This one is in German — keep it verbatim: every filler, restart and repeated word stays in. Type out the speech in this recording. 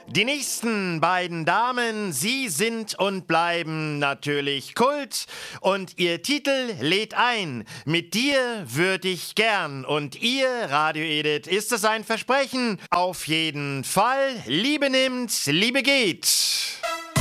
Die nächsten beiden Damen, sie sind und bleiben natürlich Kult und ihr Titel lädt ein. Mit dir würd ich gern und ihr, Radio Edith, ist es ein Versprechen? Auf jeden Fall, Liebe nimmt, Liebe geht.